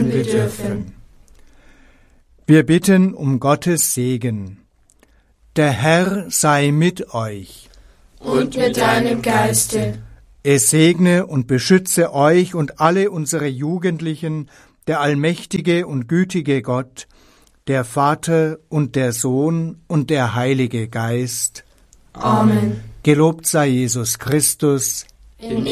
bitten wir dürfen. Wir bitten um Gottes Segen. Der Herr sei mit euch. Und mit deinem Geiste. Es segne und beschütze euch und alle unsere Jugendlichen, der allmächtige und gütige Gott, der Vater und der Sohn und der Heilige Geist. Amen. Gelobt sei Jesus Christus. In